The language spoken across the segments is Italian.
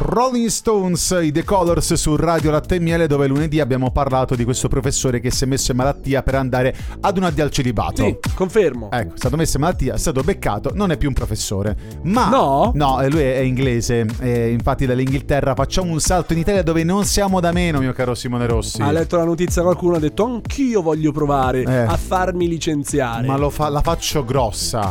Rolling Stones, i The Colors su Radio Latte e Miele, dove lunedì abbiamo parlato di questo professore che si è messo in malattia per andare ad un addio al celibato. Sì, confermo. Ecco, è stato messo in malattia, è stato beccato, non è più un professore. Ma no, lui è inglese, infatti dall'Inghilterra facciamo un salto in Italia dove non siamo da meno, mio caro Simone Rossi. Ha letto la notizia, qualcuno ha detto anch'io voglio provare a farmi licenziare. Ma la faccio grossa,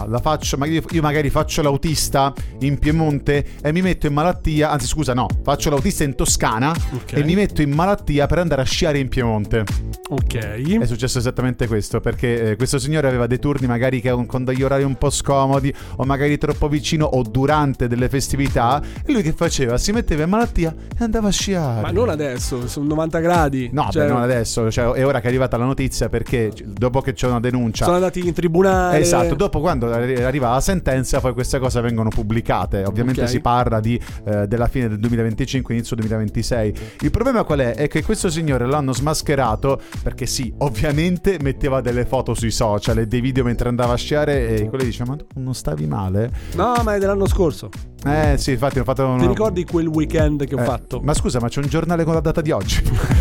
io magari faccio l'autista in Piemonte e mi metto in malattia, anzi scusa no, faccio l'autista in Toscana e mi metto in malattia per andare a sciare in Piemonte. Ok. È successo esattamente questo, perché questo signore aveva dei turni magari con degli orari un po' scomodi o magari troppo vicino o durante delle festività, e lui che faceva? Si metteva in malattia e andava a sciare. Ma non adesso, sono 90 gradi. No, cioè, non adesso, è ora che è arrivata la notizia, perché dopo che c'è una denuncia sono andati in tribunale. Esatto, dopo quando arriva la sentenza poi queste cose vengono pubblicate. Ovviamente si parla della fine del 2025, inizio 2026. Il problema qual è? È che questo signore l'hanno smascherato perché sì, ovviamente metteva delle foto sui social e dei video mentre andava a sciare, e quelli dicevano: ma tu non stavi male? No, ma è dell'anno scorso. Sì, infatti ho fatto Ti ricordi quel weekend che ho fatto? Ma scusa, ma c'è un giornale con la data di oggi?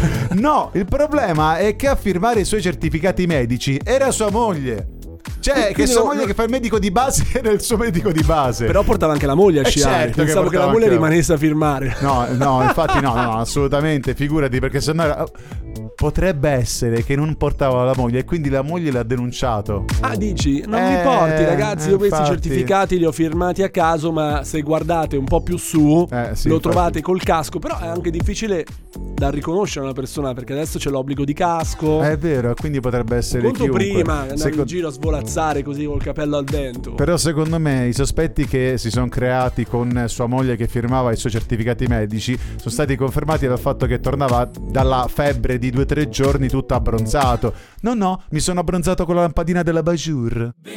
No, il problema è che a firmare i suoi certificati medici era sua moglie. Cioè, che sua moglie che fa il medico di base era il suo medico di base. Però portava anche la moglie a sciare. Certo, pensavo che la moglie rimanesse a firmare. No, infatti no, assolutamente, figurati, perché sennò potrebbe essere che non portava la moglie e quindi la moglie l'ha denunciato. Ah, dici? Non mi porti, ragazzi, io questi certificati li ho firmati a caso, ma se guardate un po' più su lo trovate col casco. Però è anche difficile da riconoscere una persona, perché adesso c'è l'obbligo di casco. È vero, quindi potrebbe essere conto chiunque. Prima andare in giro a svolazzare così col capello al vento. Però secondo me i sospetti che si sono creati con sua moglie che firmava i suoi certificati medici sono stati confermati dal fatto che tornava dalla febbre di 2 o 3 giorni tutto abbronzato. No, mi sono abbronzato con la lampadina della Bajur.